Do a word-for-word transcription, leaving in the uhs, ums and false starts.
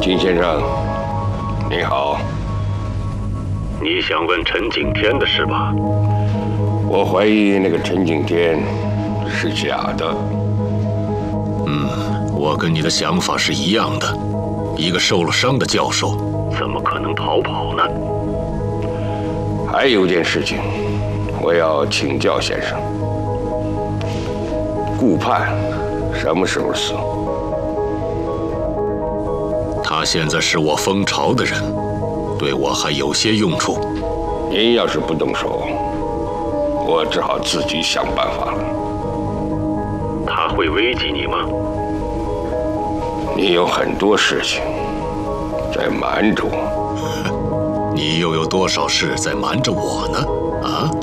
金先生，你好。 你想问陈景天的事吧？ 我怀疑那个陈景天是假的。 嗯，我跟你的想法是一样的。一个受了伤的教授，怎么可能逃跑呢？ 还有件事情，我要请教先生。顾盼什么时候死？ 他现在是我蜂巢的人，对我还有些用处。 您要是不动手，我只好自己想办法了。 他会危及你吗？ 你有很多事情在瞒着我。 你又有多少事在瞒着我呢？啊？